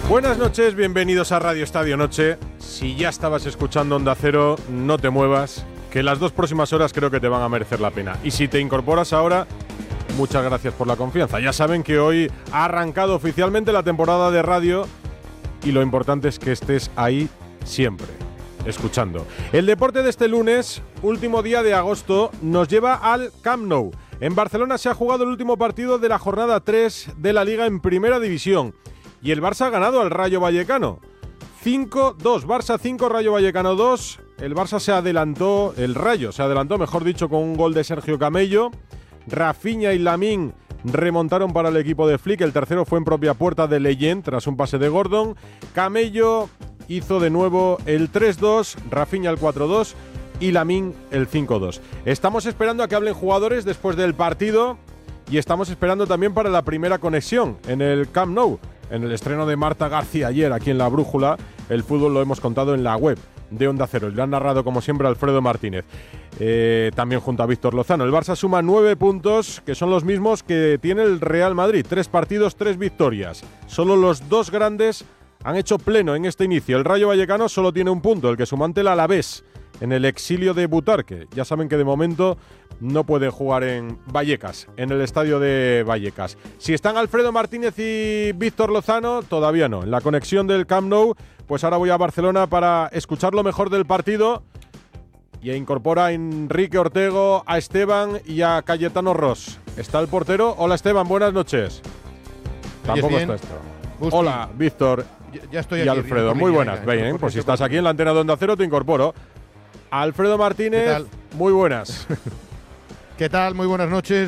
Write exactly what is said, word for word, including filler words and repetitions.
Buenas noches, bienvenidos a Radio Estadio Noche. Si ya estabas escuchando Onda Cero, no te muevas, que las dos próximas horas creo que te van a merecer la pena. Y si te incorporas ahora, muchas gracias por la confianza. Ya saben que hoy ha arrancado oficialmente la temporada de radio y lo importante es que estés ahí siempre, escuchando. El deporte de este lunes, último día de agosto, nos lleva al Camp Nou. En Barcelona se ha jugado el último partido de la jornada tres de la Liga en Primera División. Y el Barça ha ganado al Rayo Vallecano. cinco dos, Barça cinco, Rayo Vallecano dos. El Barça se adelantó, el Rayo se adelantó, mejor dicho, con un gol de Sergio Camello. Rafinha y Lamine remontaron para el equipo de Flick. El tercero fue en propia puerta de Leyen tras un pase de Gordon. Camello hizo de nuevo el tres dos, Rafinha el cuatro dos y Lamine el cinco dos. Estamos esperando a que hablen jugadores después del partido y estamos esperando también para la primera conexión en el Camp Nou. En el estreno de Marta García ayer aquí en La Brújula, el fútbol lo hemos contado en la web de Onda Cero. Y lo han narrado como siempre Alfredo Martínez, eh, también junto a Víctor Lozano. El Barça suma nueve puntos, que son los mismos que tiene el Real Madrid. Tres partidos, tres victorias. Solo los dos grandes han hecho pleno en este inicio. El Rayo Vallecano solo tiene un punto, el que sumó ante el Alavés en el exilio de Butarque. Ya saben que de momento no puede jugar en Vallecas, en el estadio de Vallecas. Si están Alfredo Martínez y Víctor Lozano, todavía no. En la conexión del Camp Nou, pues ahora voy a Barcelona para escuchar lo mejor del partido y incorpora a Enrique Ortego, a Esteban y a Cayetano Ross. ¿Está el portero? Hola Esteban, buenas noches. Tampoco está esto. Busti. Hola Víctor ya, ya estoy y aquí, Alfredo, muy buenas. Venga, bien, pues si estás aquí en la antena de Onda Cero te incorporo. Alfredo Martínez, muy buenas. ¿Qué tal? Muy buenas noches.